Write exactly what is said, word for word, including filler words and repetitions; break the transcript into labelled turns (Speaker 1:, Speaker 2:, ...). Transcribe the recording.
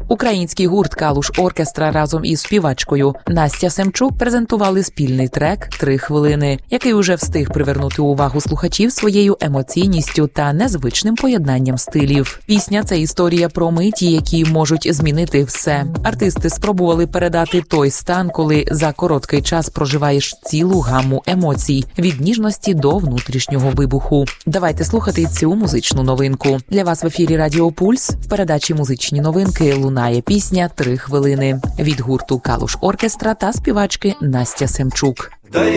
Speaker 1: Український гурт «Калуш Оркестра» разом із співачкою Настя Семчук презентували спільний трек «Три хвилини», який уже встиг привернути увагу слухачів своєю емоційністю та незвичним поєднанням стилів. Пісня – це історія про миті, які можуть змінити все. Артисти спробували передати той стан, коли за короткий час проживаєш цілу гамму емоцій – від ніжності до внутрішнього вибуху. Давайте слухати цю музичну новинку. Для вас в ефірі Радіо Пульс в передачі «Музичні новинки» лунає пісня «Три хвилини» від гурту «Калуш Оркестра» та співачки Настя Семчук.